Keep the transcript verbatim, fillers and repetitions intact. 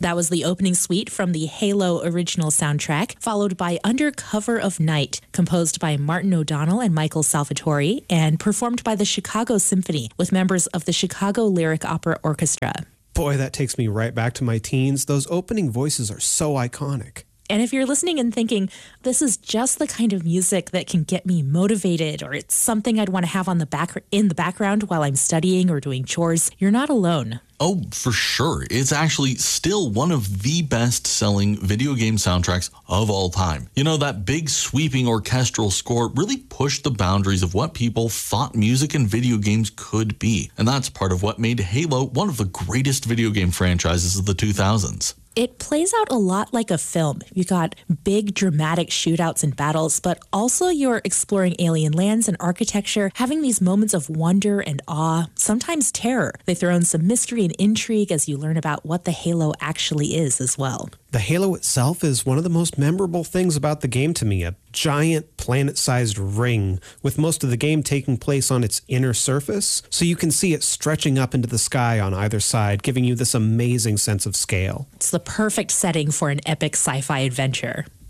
That was the opening suite from the Halo original soundtrack, followed by Under Cover of Night, composed by Martin O'Donnell and Michael Salvatore, and performed by the Chicago Symphony with members of the Chicago Lyric Opera Orchestra. Boy, that takes me right back to my teens. Those opening voices are so iconic. And if you're listening and thinking, this is just the kind of music that can get me motivated, or it's something I'd want to have on the back in the background while I'm studying or doing chores, you're not alone. Oh, for sure. It's actually still one of the best-selling video game soundtracks of all time. You know, that big sweeping orchestral score really pushed the boundaries of what people thought music and video games could be. And that's part of what made Halo one of the greatest video game franchises of the two thousands. It plays out a lot like a film. You got big dramatic shootouts and battles, but also you're exploring alien lands and architecture, having these moments of wonder and awe, sometimes terror. They throw in some mystery and intrigue as you learn about what the Halo actually is as well. The Halo itself is one of the most memorable things about the game to me, a giant planet-sized ring with most of the game taking place on its inner surface, so you can see it stretching up into the sky on either side, giving you this amazing sense of scale. It's the perfect setting for an epic sci-fi adventure.